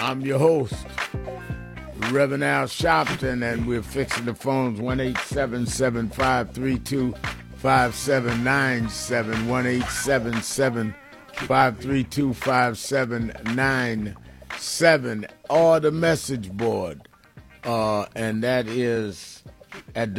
I'm your host, Reverend Al Sharpton, and we're fixing the phones 1-877-532-5797, 1-877-532-5797, or the message board, and that is at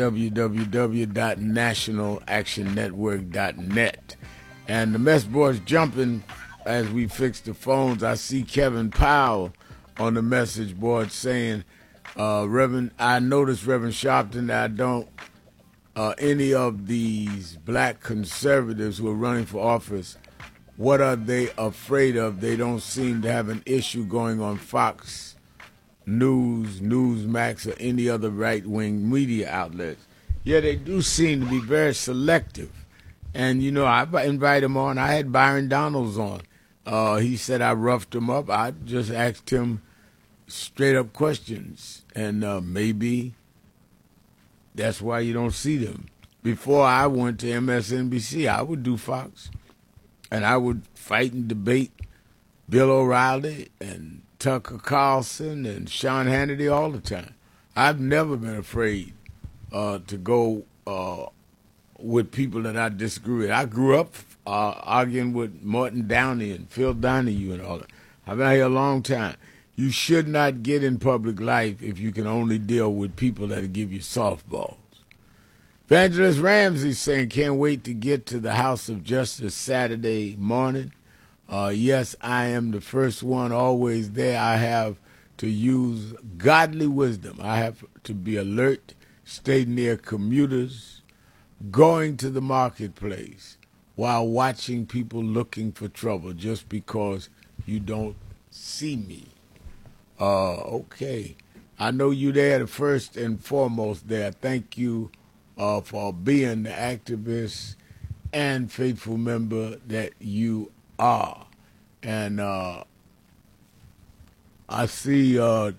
www.nationalactionnetwork.net. And the message board's jumping as we fix the phones. I see Kevin Powell on the message board saying, Reverend, I noticed, Reverend Sharpton, that I don't, any of these black conservatives who are running for office, what are they afraid of? They don't seem to have an issue going on Fox News, Newsmax, or any other right-wing media outlets. Yeah, they do seem to be very selective. And, you know, I invite him on. I had Byron Donalds on. He said I roughed him up. I just asked him straight-up questions. And maybe that's why you don't see them. Before I went to MSNBC, I would do Fox. And I would fight and debate Bill O'Reilly and Tucker Carlson and Sean Hannity all the time. I've never been afraid to go with people that I disagree with. I grew up arguing with Martin Downey and Phil Donahue and all that. I've been here a long time. You should not get in public life if you can only deal with people that give you softballs. Evangelist Ramsey saying, can't wait to get to the House of Justice Saturday morning. Yes, I am the first one always there. I have to use godly wisdom. I have to be alert, stay near commuters, going to the marketplace while watching people looking for trouble just because you don't see me. Okay. I know you there the first and foremost there. Thank you for being the activist and faithful member that you are. And I see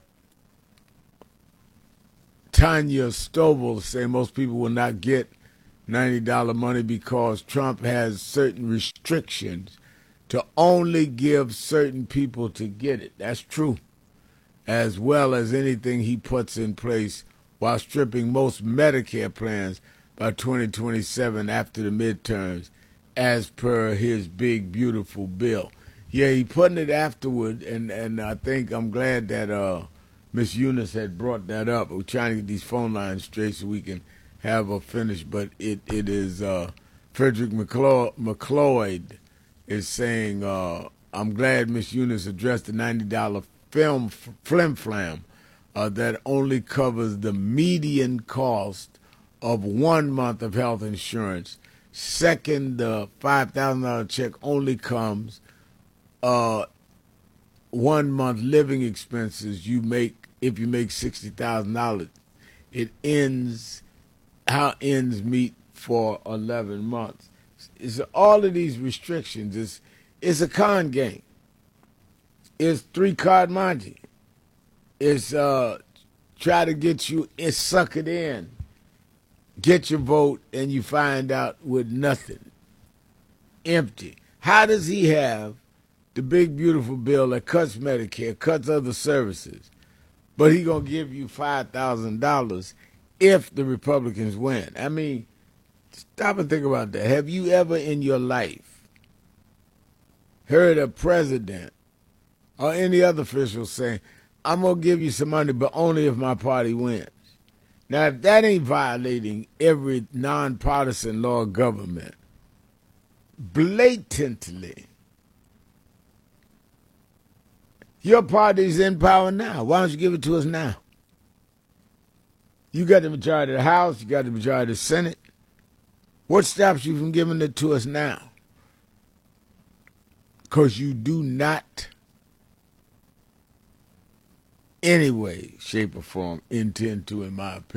Tanya Stovall say most people will not get $90 money because Trump has certain restrictions to only give certain people to get it. That's true. As well as anything he puts in place while stripping most Medicare plans by 2027 after the midterms, as per his big, beautiful bill. Yeah, he putting it afterward, and I think I'm glad that Miss Eunice had brought that up. We're trying to get these phone lines straight so we can have a finish, but it is Frederick McLeod is saying, I'm glad Miss Eunice addressed the $90 flim-flam that only covers the median cost of 1 month of health insurance. Second, the $5,000 check only comes 1 month living expenses you make if you make $60,000. It ends how ends meet for 11 months. It's all of these restrictions. It's a con game. It's three-card Monte. It's try to get you, suck it in, get your vote, and you find out with nothing. Empty. How does he have the big, beautiful bill that cuts Medicare, cuts other services, but he going to give you $5,000 if the Republicans win? I mean, stop and think about that. Have you ever in your life heard a president or any other official saying, I'm going to give you some money, but only if my party wins? Now, if that ain't violating every nonpartisan law of government, blatantly, your party's in power now. Why don't you give it to us now? You got the majority of the House. You got the majority of the Senate. What stops you from giving it to us now? Because you do not, any way, shape, or form, intend to, in my opinion.